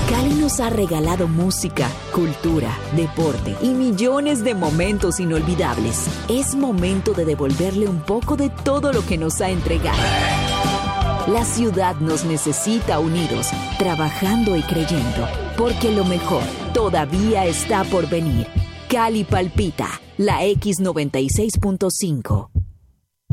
Cali nos ha regalado música, cultura, deporte y millones de momentos inolvidables. Es momento de devolverle un poco de todo lo que nos ha entregado. La ciudad nos necesita unidos, trabajando y creyendo, porque lo mejor todavía está por venir. Cali palpita, la X96.5.